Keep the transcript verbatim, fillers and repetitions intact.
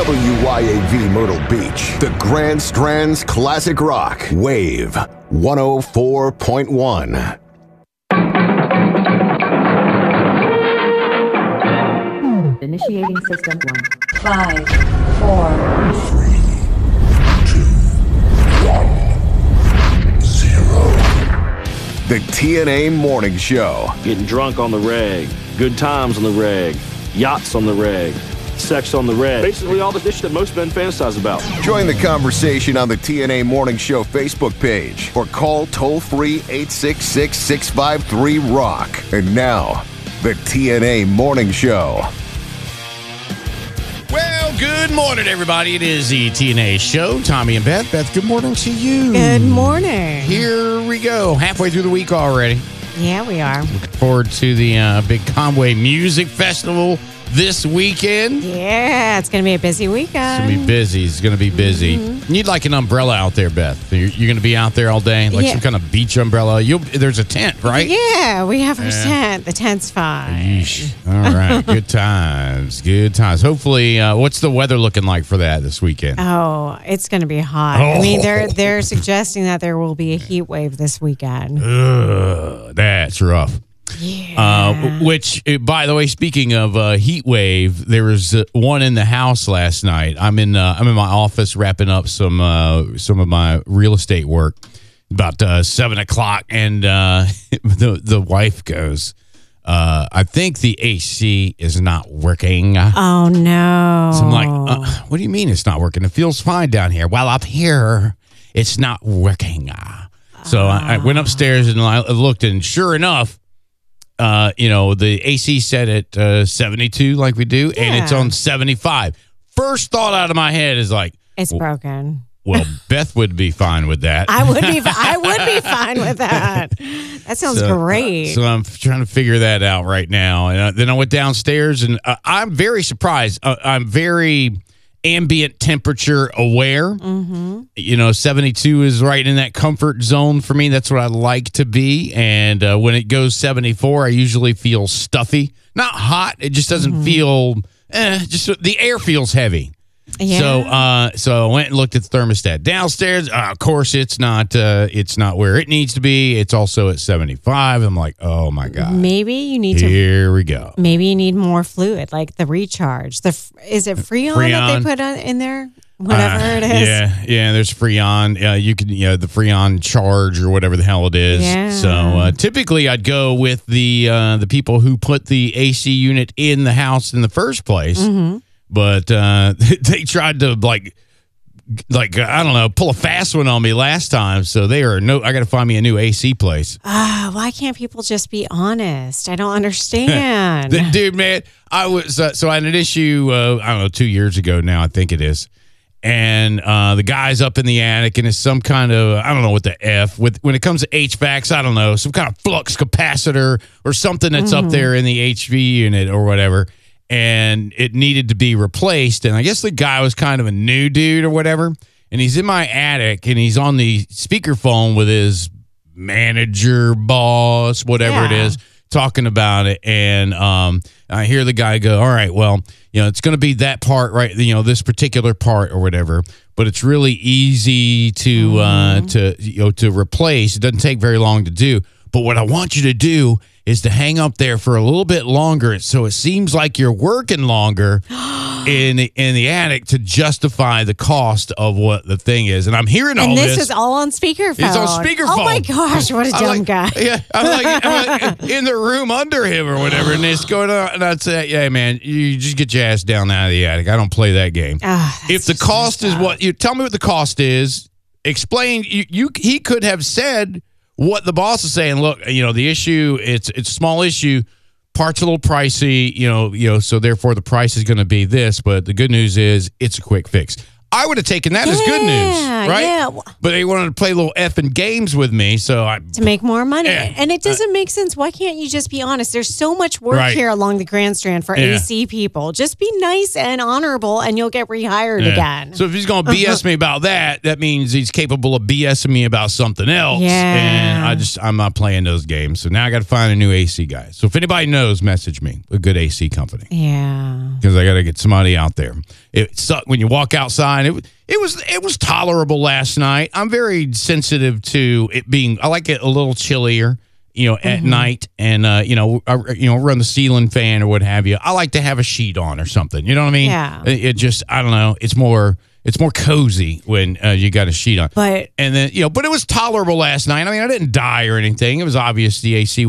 W Y A V Myrtle Beach, the Grand Strands Classic Rock, Wave one oh four point one. Initiating system one. Five, four, Three, two, one, zero. The T N A Morning Show. Getting drunk on the reg, good times on the reg, yachts on the reg, sex on the reg. Basically all the dish that most men fantasize about. Join the conversation on the T N A Morning Show Facebook page or call toll-free eight six six, six five three, ROCK. And now, the T N A Morning Show. Well, good morning, everybody. It is the T N A Show. Tommy and Beth. Beth, good morning to you. Good morning. Here we go. Halfway through the week already. Yeah, we are. Looking forward to the uh, big Conway Music Festival this weekend. Yeah, it's going to be a busy weekend. It's going to be busy. It's going to be busy. Mm-hmm. You need like an umbrella out there, Beth. You're, you're going to be out there all day, like yeah. some kind of beach umbrella. You'll, there's a tent, right? Yeah, we have our yeah. tent. The tent's fine. Yeesh. All right. Good times. Good times. Hopefully, uh, what's the weather looking like for that this weekend? Oh, it's going to be hot. Oh. I mean, they're they're suggesting that there will be a heat wave this weekend. Ugh, that's rough. Yeah. Uh, which, by the way, speaking of uh, heat wave, there was uh, one in the house last night. I'm in uh, I'm in my office wrapping up some uh, some of my real estate work about uh, seven o'clock, and uh, the the wife goes, uh, "I think the A C is not working." Oh no! So I'm like, uh, "What do you mean it's not working? It feels fine down here. Well, up here, it's not working." So oh. I, I went upstairs and I looked, and sure enough. Uh, you know, the A C set at uh, seventy-two like we do, yeah. and it's on seventy-five. First thought out of my head is like... It's broken. Well, Beth would be fine with that. I would be I would be fine with that. That sounds so, great. Uh, so I'm trying to figure that out right now. And uh, then I went downstairs, and uh, I'm very surprised. Uh, I'm very... ambient temperature aware. Mm-hmm. You know, seventy-two is right in that comfort zone for me. That's what I like to be. And uh, when it goes seventy-four, I usually feel stuffy. Not hot. It just doesn't mm-hmm. feel, eh, just the air feels heavy. Yeah. So, uh, so I went and looked at the thermostat downstairs. Uh, of course, it's not. Uh, it's not where it needs to be. It's also at seventy-five. I'm like, oh my god. Maybe you need Here to. Here we go. Maybe you need more fluid, like the recharge. The is it Freon, Freon. that they put on, in there? Whatever uh, it is. Yeah, yeah. There's Freon. Yeah, you can. You know, the Freon charge or whatever the hell it is. Yeah. So uh, typically, I'd go with the uh, the people who put the A C unit in the house in the first place. Mm-hmm. But uh, they tried to like, like I don't know, pull a fast one on me last time. So they are no. I got to find me a new A C place. Ah, uh, why can't people just be honest? I don't understand, dude, man. I was uh, so I had an issue. Uh, I don't know, two years ago now. I think it is. And uh, the guy's up in the attic, and it's some kind of, I don't know what the F, with when it comes to H V A Cs, I don't know, some kind of flux capacitor or something that's mm-hmm. up there in the H V unit or whatever. And it needed to be replaced. And I guess the guy was kind of a new dude or whatever. And he's in my attic, and he's on the speakerphone with his manager, boss, whatever yeah. it is, talking about it. And um, I hear the guy go, all right, well, you know, it's going to be that part, right? You know, this particular part or whatever. But it's really easy to, mm-hmm. uh, to you know, to replace. It doesn't take very long to do. But what I want you to do is to hang up there for a little bit longer, so it seems like you're working longer in the, in the attic to justify the cost of what the thing is. And I'm hearing all this. this. And this is all on speakerphone. It's on speakerphone. Oh my gosh, what a dumb like, guy. Yeah, I'm like, I'm like in the room under him or whatever, and it's going on. And I'd say, yeah, man, you just get your ass down out of the attic. I don't play that game. Oh, if the cost is what you tell me what the cost is, explain. You, you he could have said what the boss is saying. Look, you know, the issue, it's it's a small issue. Parts a little pricey, you know, you know, so therefore the price is going to be this. But the good news is it's a quick fix. I would have taken that as good news, Yeah, right? yeah. But they wanted to play little effing games with me, so I. To make more money. Yeah. And it doesn't make sense. Why can't you just be honest? There's so much work Right. here along the Grand Strand for Yeah. A C people. Just be nice and honorable, and you'll get rehired Yeah. again. So if he's going to B S me about that, that means he's capable of BSing me about something else. Yeah. And I just, I'm not playing those games. So now I got to find a new A C guy. So if anybody knows, message me. A good A C company. Yeah. Because I got to get somebody out there. It sucked when you walk outside. It, it was it was tolerable last night. I'm very sensitive to it being. I like it a little chillier, you know, at Mm-hmm. night, and uh, you know, I, you know, run the ceiling fan or what have you. I like to have a sheet on or something. You know what I mean? Yeah. It, it just I don't know. It's more it's more cozy when uh, you got a sheet on. But and then you know, but it was tolerable last night. I mean, I didn't die or anything. It was obvious the A C